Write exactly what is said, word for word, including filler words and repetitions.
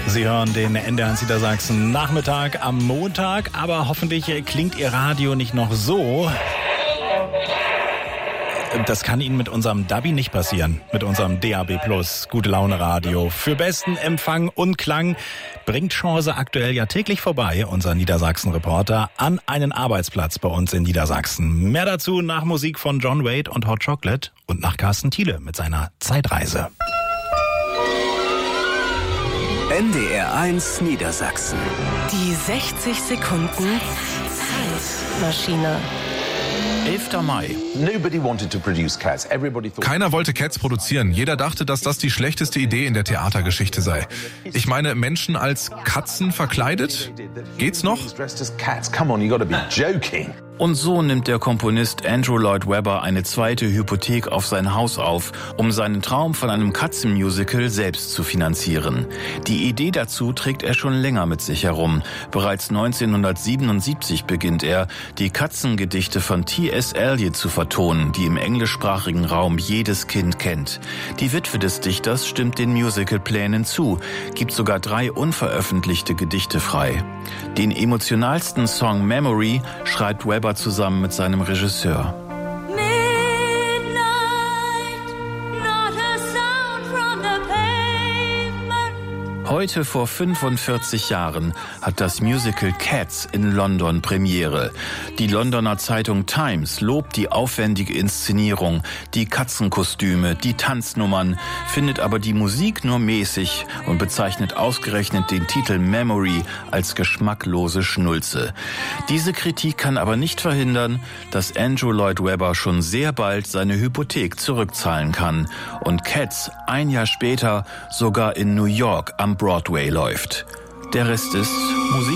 Sie hören den N D R eins Niedersachsen Nachmittag am Montag, aber hoffentlich klingt Ihr Radio nicht noch so. Das kann Ihnen mit unserem Dabi nicht passieren, mit unserem D A B Plus, Gute Laune Radio. Für besten Empfang und Klang bringt Chance aktuell ja täglich vorbei, unser Niedersachsen-Reporter, an einen Arbeitsplatz bei uns in Niedersachsen. Mehr dazu nach Musik von John Wade und Hot Chocolate und nach Carsten Thiele mit seiner Zeitreise. N D R eins Niedersachsen. Die sechzig Sekunden Zeitmaschine. elfter Mai. Keiner wollte Cats produzieren. Jeder dachte, dass das die schlechteste Idee in der Theatergeschichte sei. Ich meine, Menschen als Katzen verkleidet? Geht's noch? Und so nimmt der Komponist Andrew Lloyd Webber eine zweite Hypothek auf sein Haus auf, um seinen Traum von einem Katzenmusical selbst zu finanzieren. Die Idee dazu trägt er schon länger mit sich herum. Bereits neunzehnhundertsiebenundsiebzig beginnt er, die Katzengedichte von T S Eliot zu vertonen, die im englischsprachigen Raum jedes Kind kennt. Die Witwe des Dichters stimmt den Musicalplänen zu, gibt sogar drei unveröffentlichte Gedichte frei. Den emotionalsten Song Memory schreibt Webber zusammen mit seinem Regisseur. Heute vor fünfundvierzig Jahren hat das Musical Cats in London Premiere. Die Londoner Zeitung Times lobt die aufwendige Inszenierung, die Katzenkostüme, die Tanznummern, findet aber die Musik nur mäßig und bezeichnet ausgerechnet den Titel Memory als geschmacklose Schnulze. Diese Kritik kann aber nicht verhindern, dass Andrew Lloyd Webber schon sehr bald seine Hypothek zurückzahlen kann und Cats ein Jahr später sogar in New York am Broadway läuft. Der Rest ist Musik.